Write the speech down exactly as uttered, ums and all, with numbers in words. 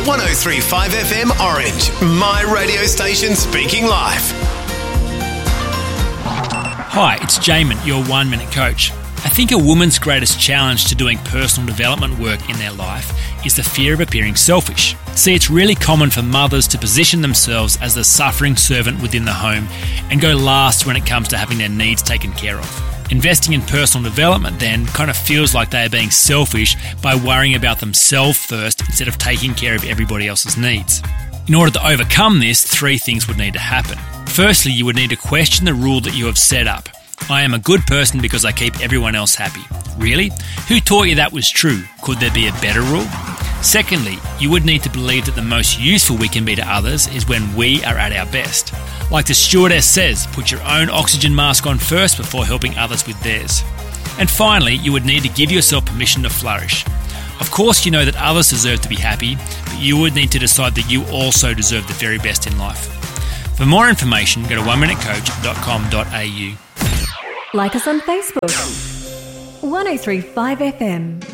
one oh three point five F M Orange, my radio station speaking life. Hi, it's Jamin, your one-minute coach. I think a woman's greatest challenge to doing personal development work in their life is the fear of appearing selfish. See, it's really common for mothers to position themselves as the suffering servant within the home and go last when it comes to having their needs taken care of. Investing in personal development then kind of feels like they are being selfish by worrying about themselves first instead of taking care of everybody else's needs. In order to overcome this, three things would need to happen. Firstly, you would need to question the rule that you have set up. I am a good person because I keep everyone else happy. Really? Who taught you that was true? Could there be a better rule? Secondly, you would need to believe that the most useful we can be to others is when we are at our best. Like the stewardess says, put your own oxygen mask on first before helping others with theirs. And finally, you would need to give yourself permission to flourish. Of course, you know that others deserve to be happy, but you would need to decide that you also deserve the very best in life. For more information, go to one minute coach dot com dot a u. Like us on Facebook. one oh three point five F M.